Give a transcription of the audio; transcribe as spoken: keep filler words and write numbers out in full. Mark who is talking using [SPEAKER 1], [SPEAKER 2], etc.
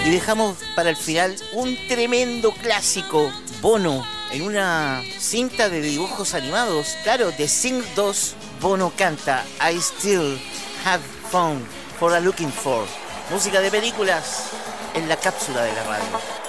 [SPEAKER 1] Y dejamos para el final un tremendo clásico, Bono, en una cinta de dibujos animados. Claro, The Thing dos, Bono canta I Still Have Fun for a Looking For. Música de películas en la cápsula de la radio.